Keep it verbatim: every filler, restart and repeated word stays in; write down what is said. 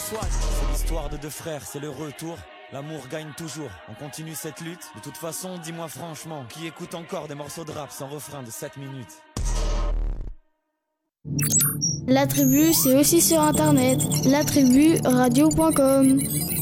soigne. C'est l'histoire de deux frères, c'est le retour. L'amour gagne toujours, on continue cette lutte. De toute façon, dis-moi franchement, qui écoute encore des morceaux de rap sans refrain de sept minutes? La tribu, c'est aussi sur internet, la tribu radio point com.